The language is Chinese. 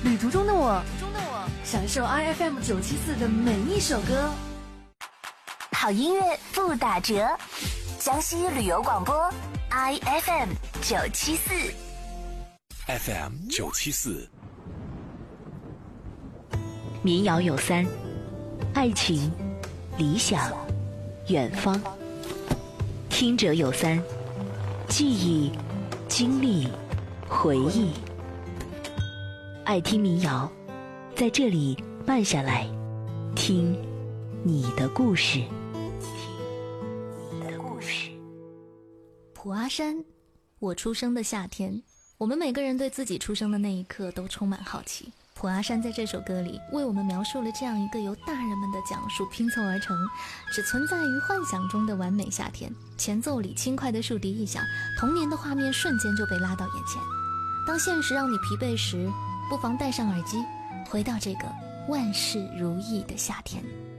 旅途中的我，享受 IFM 974的每一首歌。 好音乐不打折，江西旅游广播 IFM 974 FM 974。 民谣有三：爱情、理想、远方。听者有三：记忆、经历、回忆。爱听民谣，在这里慢下来，听你的故事。 普阿山，我出生的夏天。我们每个人对自己出生的那一刻都充满好奇。普阿山在这首歌里为我们描述了这样一个由大人们的讲述拼凑而成，只存在于幻想中的完美夏天。前奏里轻快的竖笛一响，童年的画面瞬间就被拉到眼前。当现实让你疲惫时，不妨戴上耳机，回到这个万事如意的夏天。